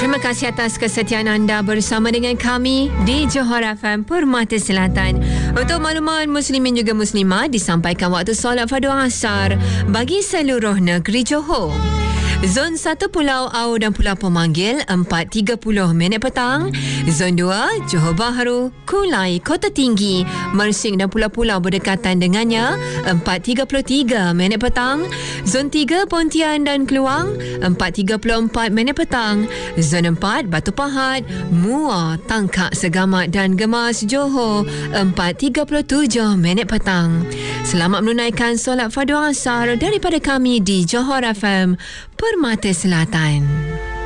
Terima kasih atas kesetiaan anda bersama dengan kami di Johor FM Permata Selatan. Untuk makluman muslimin juga muslimat, disampaikan waktu solat fardu asar bagi seluruh negeri Johor. Zon 1 Pulau Au dan Pulau Pemanggil 4.30 minit petang. Zon 2 Johor Bahru, Kulai, Kota Tinggi, Mersing dan pulau-pulau berdekatan dengannya 4.33 minit petang. Zon 3 Pontian dan Keluang 4.34 minit petang. Zon 4 Batu Pahat, Muar, Tangkak, Segamat dan Gemas Johor 4.37 minit petang. Selamat menunaikan solat fardu asar daripada kami di Johor FM Permata Selatan.